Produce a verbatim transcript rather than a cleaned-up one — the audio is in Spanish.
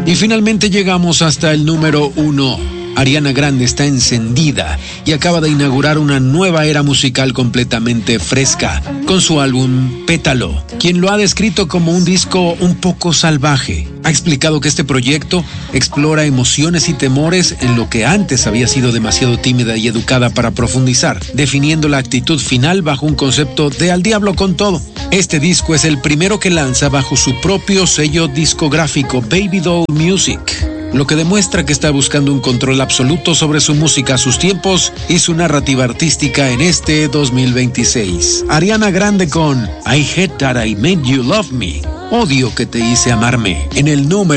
Y finalmente llegamos hasta el número uno. Ariana Grande está encendida y acaba de inaugurar una nueva era musical completamente fresca con su álbum Pétalo, quien lo ha descrito como un disco un poco salvaje. Ha explicado que este proyecto explora emociones y temores en lo que antes había sido demasiado tímida y educada para profundizar, definiendo la actitud final bajo un concepto de al diablo con todo. Este disco es el primero que lanza bajo su propio sello discográfico Baby Doll Music, lo que demuestra que está buscando un control absoluto sobre su música, sus tiempos y su narrativa artística en este dos mil veintiséis. Ariana Grande con I Hate That I Made You Love Me, odio que te hice amarme, en el número